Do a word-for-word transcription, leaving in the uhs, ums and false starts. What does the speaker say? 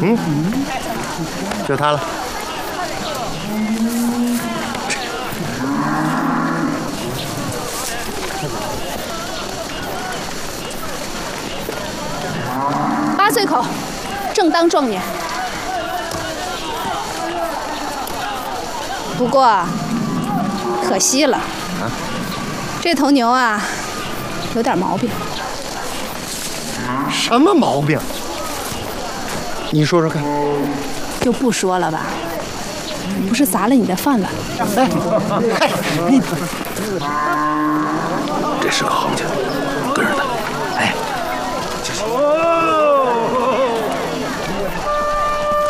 嗯，就他了。 八岁口，正当壮年。不过，可惜了，啊、这头牛啊，有点毛病。 什么毛病？你说说看。 就不说了吧，不是砸了你的饭碗。 哎，哎，你这是个行情，跟着他。哎，行行。